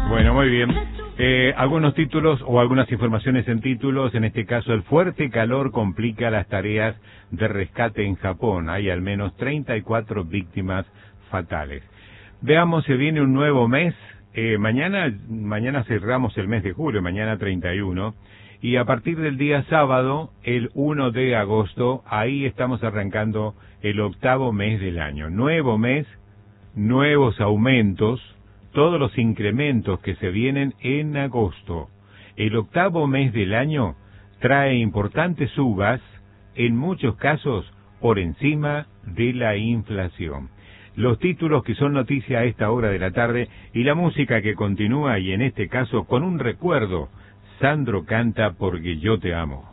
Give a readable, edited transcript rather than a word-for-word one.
Bueno, muy bien. Algunos títulos o algunas informaciones en títulos. En este caso, el fuerte calor complica las tareas de rescate en Japón. Hay al menos 34 víctimas fatales. Veamos, se viene un nuevo mes. Mañana cerramos el mes de julio, mañana 31. Y a partir del día sábado, el 1 de agosto, ahí estamos arrancando el octavo mes del año. Nuevo mes, nuevos aumentos, todos los incrementos que se vienen en agosto. El octavo mes del año trae importantes subas, en muchos casos por encima de la inflación. Los títulos que son noticia a esta hora de la tarde y la música que continúa, y en este caso con un recuerdo. Sandro canta Porque yo te amo.